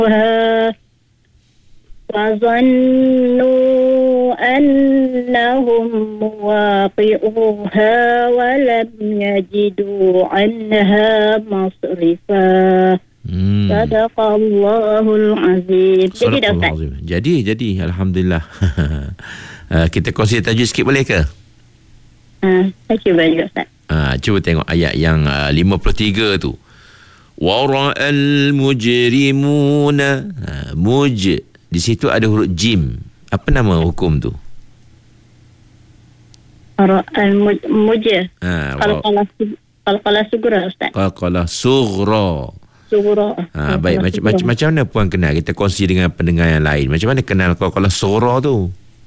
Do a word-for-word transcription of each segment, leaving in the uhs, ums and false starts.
فظنوا أنهم مواقعوها ولم يجدوا عنها مصرفا. Hmm. Sadaqallahul azim. Jadi dah Ustaz. Jadi, jadi Alhamdulillah. uh, kita kongsi tajuk sikit boleh ke? Uh, saya cuba juga Ustaz. Uh, cuba tengok ayat yang uh, lima puluh tiga tu. Wara'al mujrimuna. Uh, muj. Di situ ada huruf jim. Apa nama hukum tu? Wara'al mujr. Uh, Qalqalah qalqalah sughra Ustaz. Qalqalah sughra. Sughra. Ha, baik, macam, macam macam mana puan kenal? Kita kongsi dengan pendengar yang lain. Macam mana kenal qalqalah sughra tu?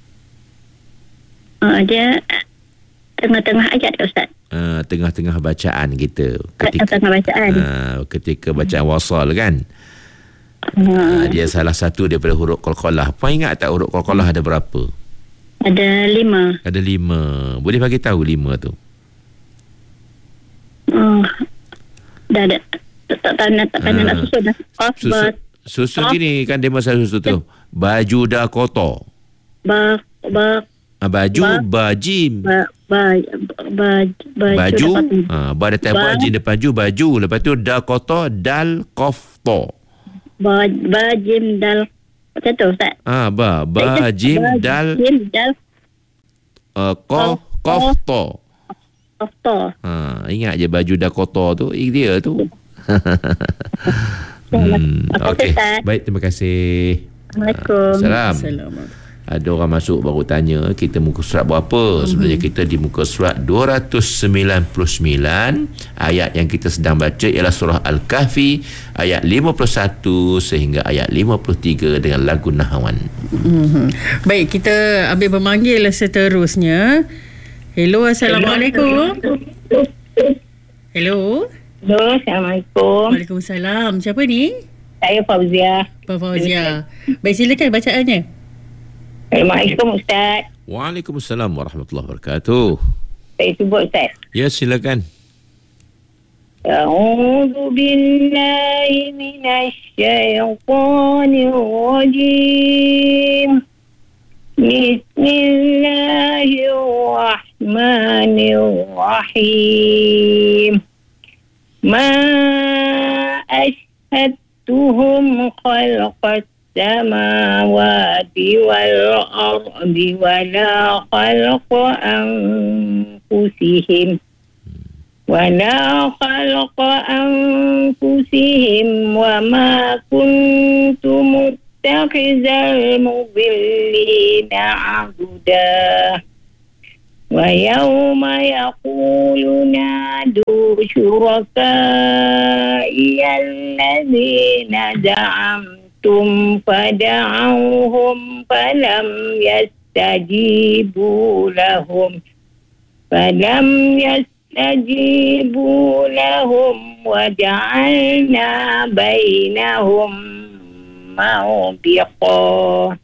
Uh, dia tengah-tengah ayat Ustaz. Uh, tengah-tengah bacaan kita. Ketika, tengah bacaan. Uh, ketika bacaan wasal kan? Uh, uh, dia salah satu daripada huruf qalqalah. Puan ingat tak huruf qalqalah ada berapa? Ada lima. Ada lima. Boleh bagi tahu lima tu? Uh, dah ada. Tak tahu nak tak tahu nak susun dah. Susun, susun gini kan dia masa susun tu. Baju dah kotor. Ba ba ha, baju ba, bajim. Ba ba, ba baju. Baju. Ha, ba ada tempat jim depan ju baju. Lepas tu dah kotor dal qafta. Ba bajim dal macam tu Ustaz. Ah ha, ba bajim dal bajim dal uh, qaf qafta. Qafta. Ha, ingat je baju dah kotor tu. Dia tu. hmm, Okey. Baik, terima kasih. Assalamualaikum. Salam. Ada orang masuk baru tanya kita muka surat berapa. Sebenarnya kita di muka surat dua ratus sembilan puluh sembilan. Ayat yang kita sedang baca ialah surah Al-Kahfi ayat lima puluh satu sehingga ayat lima puluh tiga dengan lagu Nahwan. Mm-hmm. Baik, kita ambil pemanggil seterusnya. Hello, Assalamualaikum. Hello. Hello, Assalamualaikum. Waalaikumsalam. Siapa ni? Saya Fauzia. Pak Fauzia. Baik, silakan bacaannya. Assalamualaikum Ustaz. Waalaikumsalam warahmatullahi wabarakatuh. Saya sebut Ustaz. Ya, silakan. A'udzu billahi minasy syaithanir rajim. Bismillahirrahmanirrahim. Ma ashhadtuhum khalqat samawati wal ardi wala khalqa anfusihim wala khalqa anfusihim wa ma kuntum muttakhizal mudillina abuda. وَيَوْمَ يَقُولُ نَادُوا شُرَكَائِيَ الَّذِينَ زَعَمْتُمْ فَدَعَوْهُمْ فَلَمْ يَسْتَجِيبُوا لَهُمْ فَلَمْ يَسْتَجِيبُوا لَهُمْ وَجَعَلْنَا بَيْنَهُمْ مَوْبِقًا